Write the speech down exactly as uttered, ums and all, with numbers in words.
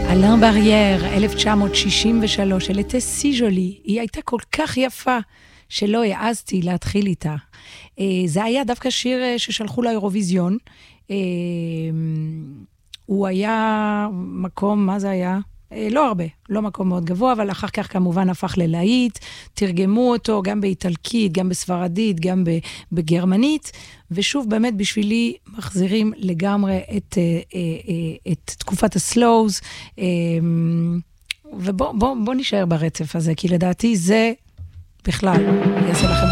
אלן ברייר, אלף תשע מאות שישים ושלוש, elle était si jolie, היא הייתה כל כך יפה, שלא העזתי להתחיל איתה. זה היה דווקא שיר ששלחו לאירוויזיון, הוא היה מקום, מה זה היה? לא הרבה, לא מקום מאוד גבוה, אבל אחר כך כמובן הפך ללהיט, תרגמו אותו גם באיטלקית, גם בספרדית, גם בגרמנית, ושוב באמת בשבילי מחזירים לגמרי את, את תקופת הסלואוז, ובוא בוא, בוא נשאר ברצף הזה, כי לדעתי זה בכלל יעשה לכם